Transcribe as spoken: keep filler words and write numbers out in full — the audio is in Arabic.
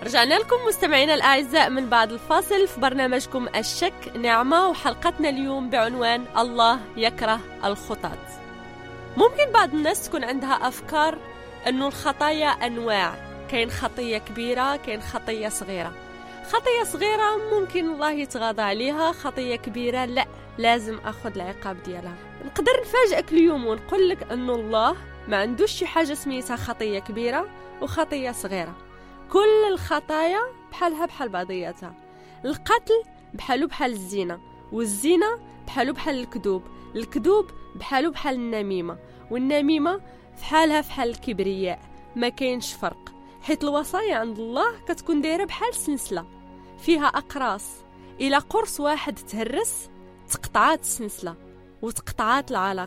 رجعنا لكم مستمعينا الأعزاء من بعد الفاصل في برنامجكم الشك نعمة، وحلقتنا اليوم بعنوان الله يكره الخطاة. ممكن بعض الناس تكون عندها أفكار أنه الخطايا أنواع، كاين خطية كبيرة كاين خطية صغيرة. خطية صغيرة ممكن الله يتغاضى عليها، خطية كبيرة لا، لازم أخذ العقاب ديالها. نقدر نفاجئك اليوم ونقول لك أنه الله ما عندوش شي حاجة سميتها خطية كبيرة وخطية صغيرة. كل الخطايا بحالها بحال بعضياتها. القتل بحالو بحال الزنا، والزنا بحالو بحال الكذوب، الكذوب بحالو بحال النميمة، والنميمة بحالها بحال الكبرياء. ما كاينش فرق، حيت الوصايا عند الله كتكون دايره بحال سلسله فيها اقراص. الى قرص واحد تهرس تقطعات السلسله وتقطعات العلاقه.